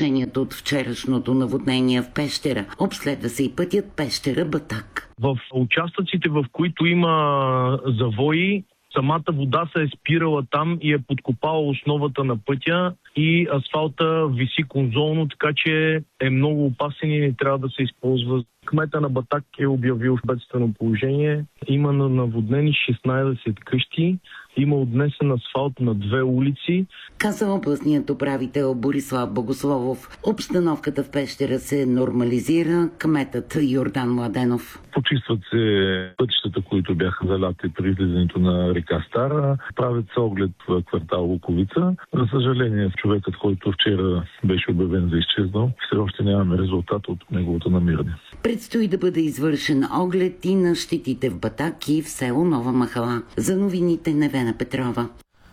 заключението от вчерашното наводнение в Пещера? Обследва се и пътят Пещера-Батак. В участъците, в които има завои, самата вода се е спирала там и е подкопала основата на пътя и асфалта виси конзолно, така че е много опасен и не трябва да се използва. Кмета на Батак е обявил бедствено положение. Има наводнени 16 къщи. Има отнесен асфалт на 2 улици. Каза областният управител Борислав Богословов. Обстановката в Пещера се нормализира. Кметът Йордан Младенов. Почистват се пътищата, които бяха заляти при излизането на река Стара. Правят се оглед в квартал Луковица. За съжаление, човекът, който вчера беше обявен за изчезнал, все още нямаме резултат от неговото намиране. Предстои да бъде извършен оглед и на щетите в Батак и в село Нова Махала. За новините Невена Петрова.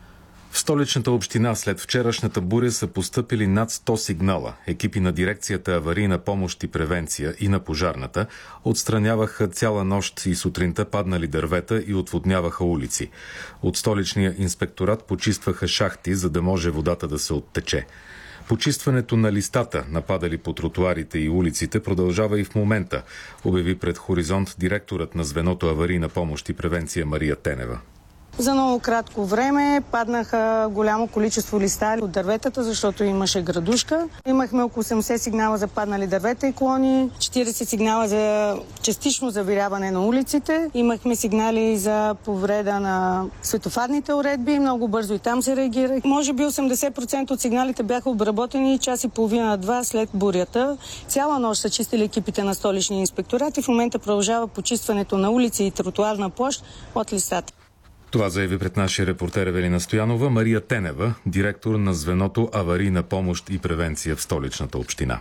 В Столичната община след вчерашната буря са постъпили над 100 сигнала. Екипи на дирекцията аварийна помощ и превенция и на пожарната отстраняваха цяла нощ и сутринта паднали дървета и отводняваха улици. От столичния инспекторат почистваха шахти, за да може водата да се оттече. Почистването на листата, нападали по тротуарите и улиците, продължава и в момента, обяви пред Хоризонт директорът на звеното аварийна помощ и превенция Мария Тенева. За много кратко време паднаха голямо количество листа от дърветата, защото имаше градушка. Имахме около 80 сигнала за паднали дървета и клони, 40 сигнала за частично завиряване на улиците. Имахме сигнали за повреда на светофарните уредби. Много бързо и там се реагира. Може би 80% от сигналите бяха обработени час и половина-два след бурята. Цяла нощ са чистили екипите на Столичния инспекторат и в момента продължава почистването на улици и тротуарна площ от листата. Това заяви пред нашия репортер Евелина Стоянова Мария Тенева, директор на звеното аварийна помощ и превенция в Столичната община.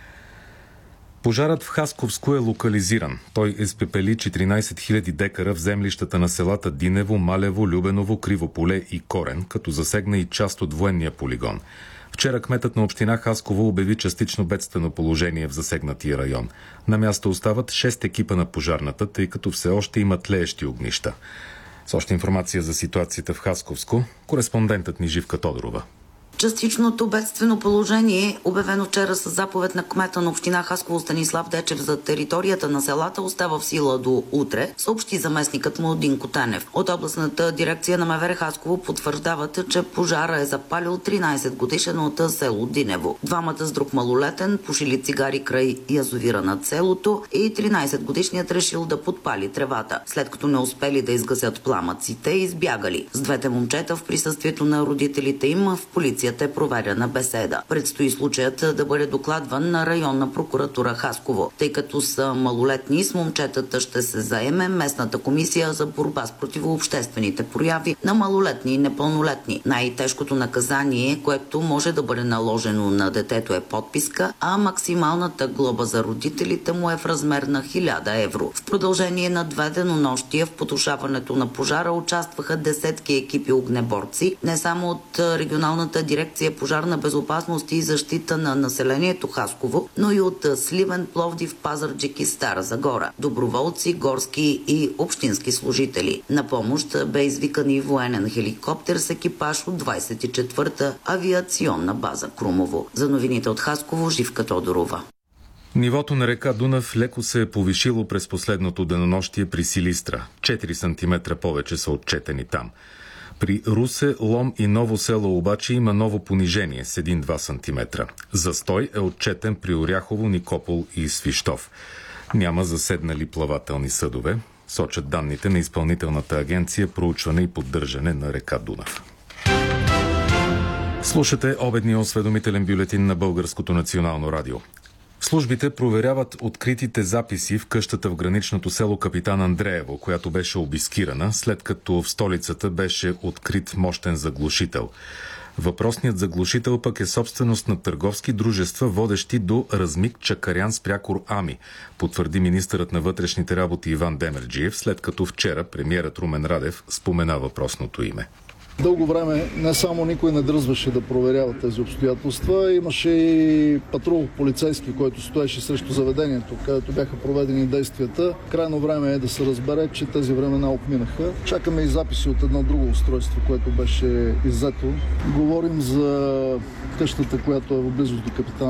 Пожарът в Хасковско е локализиран. Той изпепели 14 000 декара в землищата на селата Динево, Малево, Любеново, Кривополе и Корен, като засегна и част от военния полигон. Вчера кметът на община Хасково обяви частично бедствено положение в засегнатия район. На място остават 6 екипа на пожарната, тъй като все още има тлеещи огнища. С още информация за ситуацията в Хасковско, кореспондентът ни Живка Тодорова. Частичното бедствено положение, обявено вчера с заповед на кмета на община Хасково Станислав Дечев за територията на селата, остава в сила до утре, съобщи заместникът му Динко Танев. От областната дирекция на МВР Хасково потвърждават, че пожара е запалил 13-годишен от село Динево. Двамата с друг малолетен пушили цигари край язовира над селото и 13-годишният решил да подпали тревата. След като не успели да изгасят пламъците, избягали. С двете момчета в присъствието на родителите им в полиция е проведена беседа. Предстои случаят да бъде докладван на районна прокуратура Хасково. Тъй като са малолетни, с момчетата ще се заеме местната комисия за борба с противообществените прояви на малолетни и непълнолетни. Най-тежкото наказание, което може да бъде наложено на детето, е подписка, а максималната глоба за родителите му е в размер на 1000 евро. В продължение на 2 денонощия в потушаването на пожара участваха десетки екипи огнеборци, не само от регионалната дирекция пожарна безопасност и защита на населението Хасково, но и от Сливен, Пловдив, Пазарджик и Стара Загора. Доброволци, горски и общински служители. На помощ бе извикан и военен хеликоптер с екипаж от 24-та авиационна база Крумово. За новините от Хасково, Живка Тодорова. Нивото на река Дунав леко се е повишило през последното денонощие при Силистра. 4 см повече са отчетени там. При Русе, Лом и Ново село обаче има ново понижение с 1-2 см. Застой е отчетен при Оряхово, Никопол и Свищов. Няма заседнали плавателни съдове, сочат данните на Изпълнителната агенция проучване и поддържане на река Дунав. Слушате обедния осведомителен бюлетин на Българското национално радио. Службите проверяват откритите записи в къщата в граничното село Капитан Андреево, която беше обискирана, след като в столицата беше открит мощен заглушител. Въпросният заглушител пък е собственост на търговски дружества, водещи до Размик Чакарян с прякор Ами, потвърди министърът на вътрешните работи Иван Демерджиев, след като вчера премиерът Румен Радев спомена въпросното име. Дълго време не само никой не дръзваше да проверява тези обстоятелства. Имаше и патрул полицейски, който стоеше срещу заведението, където бяха проведени действията. Крайно време е да се разбере, че тези времена отминаха. Чакаме и записи от едно друго устройство, което беше иззето. Говорим за къщата, която е в близост до Капитан